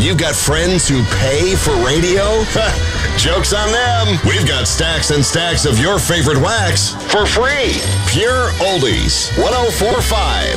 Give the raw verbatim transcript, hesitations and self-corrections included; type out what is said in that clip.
You've got friends who pay for radio? Joke's on them. We've got stacks and stacks of your favorite wax for free. Pure Oldies, one oh four point five